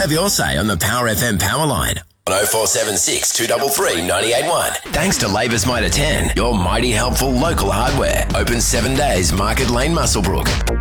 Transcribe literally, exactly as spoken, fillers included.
Have your say on the Power F M Powerline on oh four seven six, two three three, nine eight one. Thanks to Labour's Motor ten, your mighty helpful local hardware. Open seven days, Market Lane, Muswellbrook.